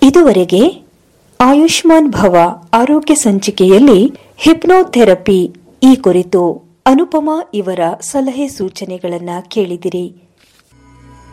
ಇದುವರೆಗೆ ಆಯುಷ್ಮಾನ್ ಭವ ಆರೋಗ್ಯ ಸಂಚಿಕೆಯಲ್ಲಿ ಹಿಪ್ನೋಥೆರಪಿ ಈ ಕುರಿತು ಅನುಪಮಾ ಇವರ ಸಲಹೆ ಸೂಚನೆಗಳನ್ನು ಕೇಳಿದಿರಿ.